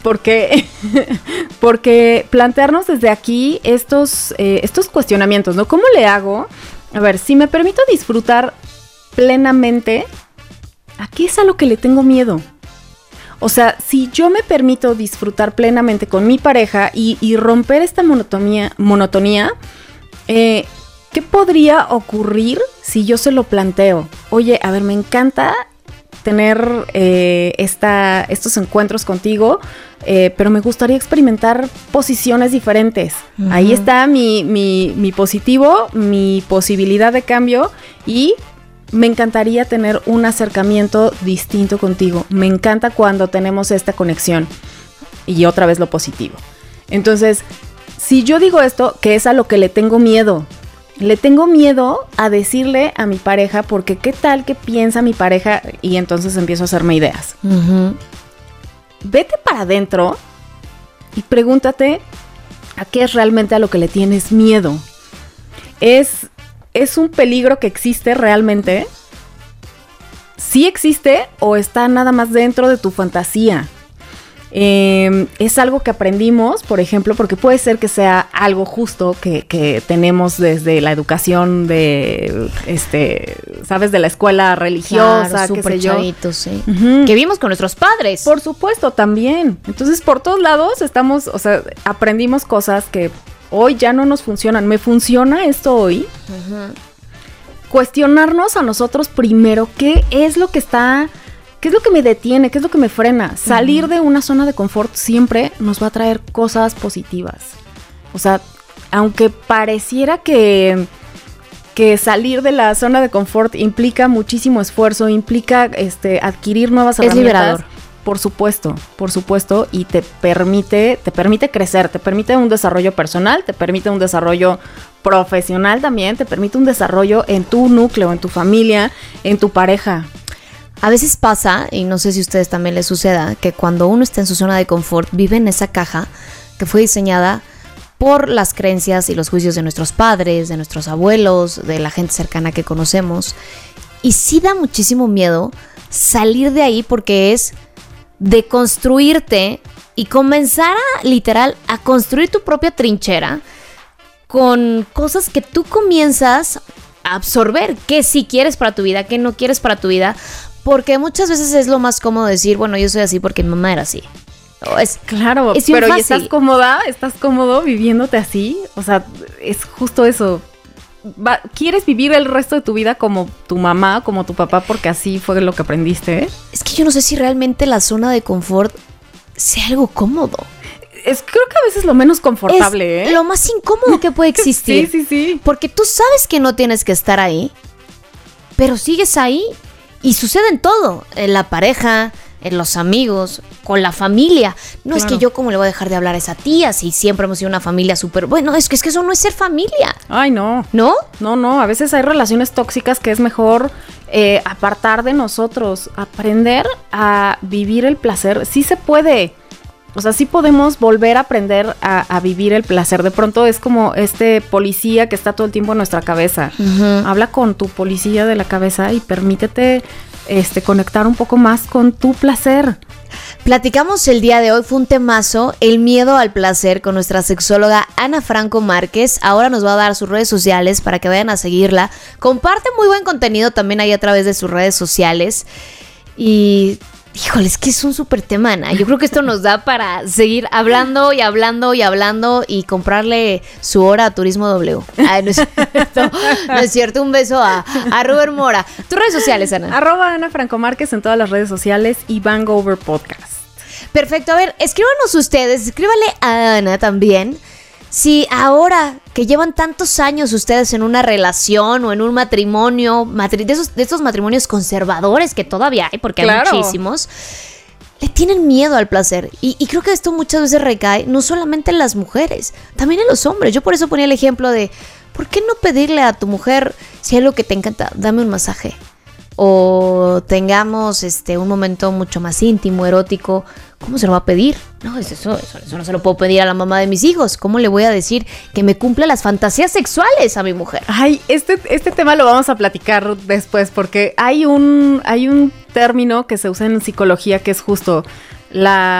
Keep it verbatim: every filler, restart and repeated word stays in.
Porque, porque plantearnos desde aquí estos, eh, estos cuestionamientos, ¿no? ¿Cómo le hago? A ver, si me permito disfrutar plenamente, ¿a qué es a lo que le tengo miedo? O sea, si yo me permito disfrutar plenamente con mi pareja y, y romper esta monotonía, monotonía eh, ¿qué podría ocurrir si yo se lo planteo? Oye, a ver, me encanta tener eh, esta, estos encuentros contigo, eh, pero me gustaría experimentar posiciones diferentes. Uh-huh. Ahí está mi, mi, mi positivo, mi posibilidad de cambio y me encantaría tener un acercamiento distinto contigo. Me encanta cuando tenemos esta conexión. Y otra vez lo positivo. Entonces, si yo digo esto, que es a lo que le tengo miedo, le tengo miedo a decirle a mi pareja, porque qué tal que piensa mi pareja, y entonces empiezo a hacerme ideas. Uh-huh. Vete para adentro y pregúntate a qué es realmente a lo que le tienes miedo. ¿Es, es un peligro que existe realmente? ¿Sí existe o está nada más dentro de tu fantasía? Eh, es algo que aprendimos, por ejemplo, porque puede ser que sea algo justo que, que tenemos desde la educación de, este, ¿sabes? De la escuela religiosa, claro, qué sé yo. Chavitos, sí. Uh-huh. Que vimos con nuestros padres. Por supuesto, también. Entonces, por todos lados estamos, o sea, aprendimos cosas que hoy ya no nos funcionan. ¿Me funciona esto hoy? Uh-huh. Cuestionarnos a nosotros primero qué es lo que está... ¿Qué es lo que me detiene? ¿Qué es lo que me frena? Salir uh-huh. de una zona de confort siempre nos va a traer cosas positivas. O sea, aunque pareciera que, que salir de la zona de confort implica muchísimo esfuerzo, implica este, adquirir nuevas herramientas. Es liberador. Por supuesto, por supuesto, y te permite, te permite crecer, te permite un desarrollo personal, te permite un desarrollo profesional también, te permite un desarrollo en tu núcleo, en tu familia, en tu pareja. A veces pasa, y no sé si a ustedes también les suceda, que cuando uno está en su zona de confort, vive en esa caja que fue diseñada por las creencias y los juicios de nuestros padres, de nuestros abuelos, de la gente cercana que conocemos. Y sí da muchísimo miedo salir de ahí porque es deconstruirte y comenzar a, literal, a construir tu propia trinchera con cosas que tú comienzas a absorber, que sí quieres para tu vida, que no quieres para tu vida. Porque muchas veces es lo más cómodo decir, bueno, yo soy así porque mi mamá era así. Oh, es, claro, es pero ¿y estás cómoda? ¿Estás cómodo viviéndote así? O sea, es justo eso. Va, ¿quieres vivir el resto de tu vida como tu mamá, como tu papá, porque así fue lo que aprendiste? Es que yo no sé si realmente la zona de confort sea algo cómodo. Es creo que a veces lo menos confortable, es ¿eh? Lo más incómodo que puede existir. Sí, sí, sí. Porque tú sabes que no tienes que estar ahí, pero sigues ahí. Y sucede en todo, en la pareja, en los amigos, con la familia. No, claro. Es que yo cómo le voy a dejar de hablar a esa tía si siempre hemos sido una familia súper... Bueno, es que, es que eso no es ser familia. Ay, no. ¿No? No, no, a veces hay relaciones tóxicas que es mejor eh, apartar de nosotros, aprender a vivir el placer. Sí se puede. O sea, sí podemos volver a aprender a, a vivir el placer. De pronto es como este policía que está todo el tiempo en nuestra cabeza. Uh-huh. Habla con tu policía de la cabeza y permítete este, conectar un poco más con tu placer. Platicamos el día de hoy, fue un temazo, el miedo al placer, con nuestra sexóloga Ana Franco Márquez. Ahora nos va a dar sus redes sociales para que vayan a seguirla. Comparte muy buen contenido también ahí a través de sus redes sociales. Y... híjole, es que es un súper tema, Ana. Yo creo que esto nos da para seguir hablando y hablando y hablando y comprarle su hora a Turismo W. Ay, no es cierto. No es cierto. Un beso a, a Robert Mora. Tus redes sociales, Ana. Arroba Ana Franco Márquez en todas las redes sociales y Vangover Podcast. Perfecto. A ver, escríbanos ustedes. Escríbale a Ana también. Si ahora que llevan tantos años ustedes en una relación o en un matrimonio, matri- de, esos, de estos matrimonios conservadores que todavía hay, porque claro. hay muchísimos, le tienen miedo al placer. Y, y creo que esto muchas veces recae no solamente en las mujeres, también en los hombres. Yo por eso ponía el ejemplo de, ¿por qué no pedirle a tu mujer, si hay algo que te encanta, dame un masaje? O tengamos este un momento mucho más íntimo, erótico. ¿Cómo se lo va a pedir? No, eso, eso, eso no se lo puedo pedir a la mamá de mis hijos. ¿Cómo le voy a decir que me cumpla las fantasías sexuales a mi mujer? Ay, este, este tema lo vamos a platicar después, porque hay un, hay un término que se usa en psicología que es justo la